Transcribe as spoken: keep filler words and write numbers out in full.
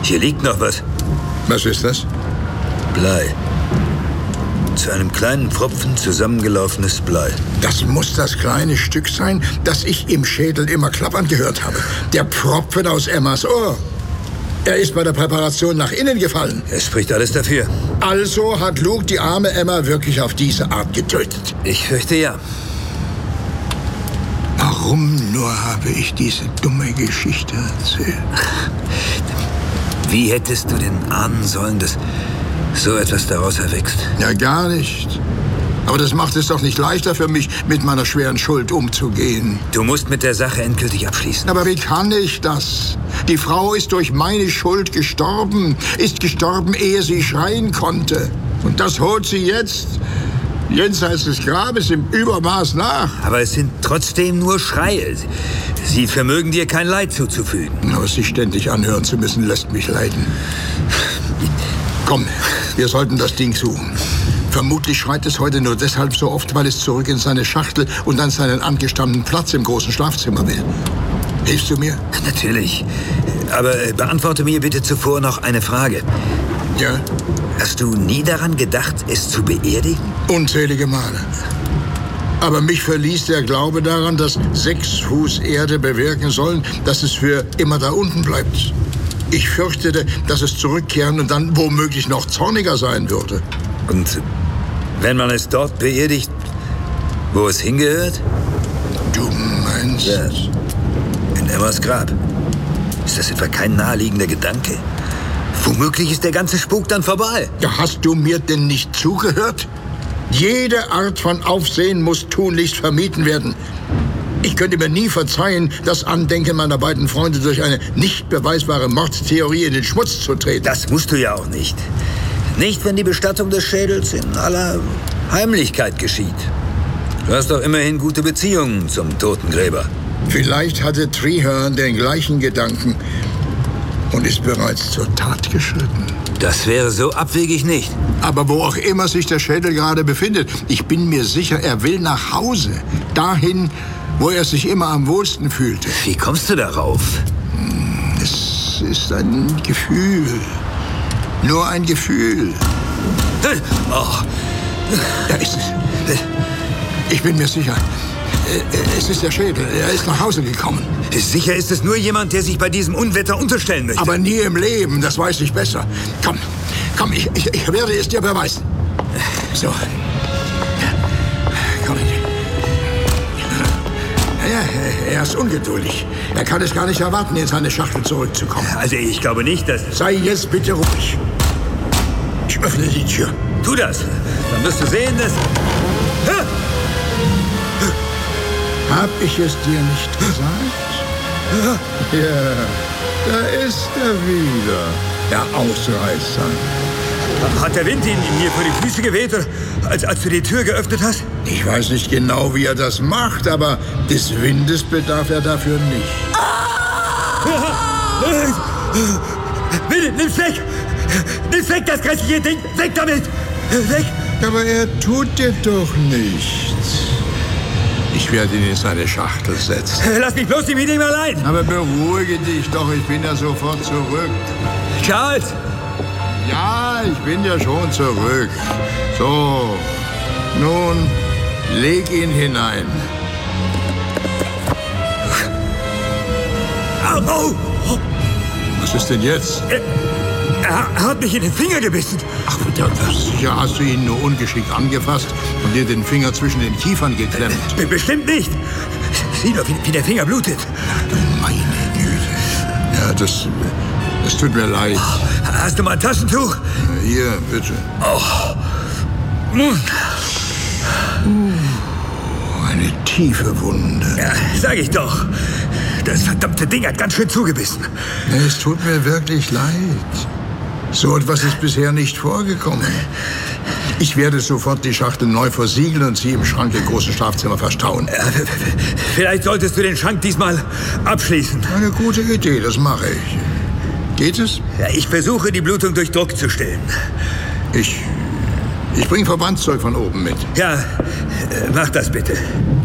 Hier liegt noch was. Was ist das? Blei. Zu einem kleinen Pfropfen zusammengelaufenes Blei. Das muss das kleine Stück sein, das ich im Schädel immer klappern gehört habe. Der Pfropfen aus Emmas Ohr. Er ist bei der Präparation nach innen gefallen. Es spricht alles dafür. Also hat Luke die arme Emma wirklich auf diese Art getötet? Ich fürchte ja. Warum nur habe ich diese dumme Geschichte erzählt? Wie hättest du denn ahnen sollen, dass so etwas daraus erwächst? Ja, gar nicht. Aber das macht es doch nicht leichter für mich, mit meiner schweren Schuld umzugehen. Du musst mit der Sache endgültig abschließen. Aber wie kann ich das? Die Frau ist durch meine Schuld gestorben, ist gestorben, ehe sie schreien konnte. Und das holt sie jetzt, jenseits des Grabes, im Übermaß nach. Aber es sind trotzdem nur Schreie. Sie vermögen dir kein Leid zuzufügen. Aber sich ständig anhören zu müssen, lässt mich leiden. Komm, wir sollten das Ding suchen. Vermutlich schreit es heute nur deshalb so oft, weil es zurück in seine Schachtel und an seinen angestammten Platz im großen Schlafzimmer will. Hilfst du mir? Natürlich. Aber beantworte mir bitte zuvor noch eine Frage. Ja? Hast du nie daran gedacht, es zu beerdigen? Unzählige Male. Aber mich verließ der Glaube daran, dass sechs Fuß Erde bewirken sollen, dass es für immer da unten bleibt. Ich fürchtete, dass es zurückkehren und dann womöglich noch zorniger sein würde. Und wenn man es dort beerdigt, wo es hingehört? Du meinst? Ja. In Emmas Grab. Ist das etwa kein naheliegender Gedanke? Womöglich ist der ganze Spuk dann vorbei. Ja, hast du mir denn nicht zugehört? Jede Art von Aufsehen muss tunlichst vermieden werden. Ich könnte mir nie verzeihen, das Andenken meiner beiden Freunde durch eine nicht beweisbare Mordtheorie in den Schmutz zu treten. Das musst du ja auch nicht. Nicht, wenn die Bestattung des Schädels in aller Heimlichkeit geschieht. Du hast doch immerhin gute Beziehungen zum Totengräber. Vielleicht hatte Treherne den gleichen Gedanken und ist bereits zur Tat geschritten. Das wäre so abwegig nicht. Aber wo auch immer sich der Schädel gerade befindet, ich bin mir sicher, er will nach Hause. Dahin, wo er sich immer am wohlsten fühlte. Wie kommst du darauf? Es ist ein Gefühl. Nur ein Gefühl. Oh. Da ist es. Ich bin mir sicher. Es ist der Schädel. Er ist nach Hause gekommen. Sicher ist es nur jemand, der sich bei diesem Unwetter unterstellen möchte. Aber nie im Leben, das weiß ich besser. Komm, komm, ich, ich, ich werde es dir beweisen. So. Komm. Ja, er ist ungeduldig. Er kann es gar nicht erwarten, in seine Schachtel zurückzukommen. Also ich glaube nicht, dass... Sei jetzt bitte ruhig. Ich öffne die Tür. Tu das. Dann wirst du sehen, dass... Hab ich es dir nicht gesagt? Ja, da ist er wieder, der Ausreißer. Hat der Wind ihn mir vor die Füße geweht, als, als du die Tür geöffnet hast? Ich weiß nicht genau, wie er das macht, aber des Windes bedarf er dafür nicht. Bitte, nimm's weg! Nimm's weg, das grässliche Ding! Weg damit! Weg! Aber er tut dir doch nichts. Ich werde ihn in seine Schachtel setzen. Lass mich bloß nicht mit ihm allein! Aber beruhige dich doch, ich bin ja sofort zurück. Charles! Ja, ich bin ja schon zurück. So, nun, leg ihn hinein. Au! Oh. Was ist denn jetzt? Er, er hat mich in den Finger gebissen. Ach, sicher hast du ihn nur ungeschickt angefasst und dir den Finger zwischen den Kiefern geklemmt. Be bestimmt nicht. Sieh doch, wie, wie der Finger blutet. Ach, du meine Güte. Ja, das, das tut mir leid. Oh, hast du mal ein Taschentuch? Hier, bitte. Oh. Uh, eine tiefe Wunde. Ja, sag ich doch. Das verdammte Ding hat ganz schön zugebissen. Es tut mir wirklich leid. So etwas ist bisher nicht vorgekommen. Ich werde sofort die Schachtel neu versiegeln und sie im Schrank im großen Schlafzimmer verstauen. Vielleicht solltest du den Schrank diesmal abschließen. Eine gute Idee, das mache ich. Geht es? Ja, ich versuche, die Blutung durch Druck zu stillen. Ich... Ich bringe Verbandszeug von oben mit. Ja, mach das bitte.